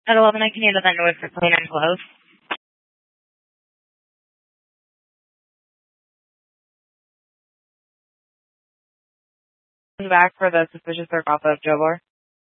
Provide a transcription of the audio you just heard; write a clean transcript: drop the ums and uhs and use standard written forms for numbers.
At 11, I can handle that noise for clean and close. Back for the suspicious work off of Joe Bar.